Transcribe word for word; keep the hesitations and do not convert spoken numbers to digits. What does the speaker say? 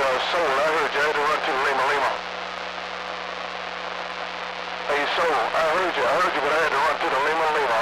uh, Soul, I heard you. I had to run to Lima Lima. Hey, Soul, I heard you. I heard you, but I had to run to the Lima Lima.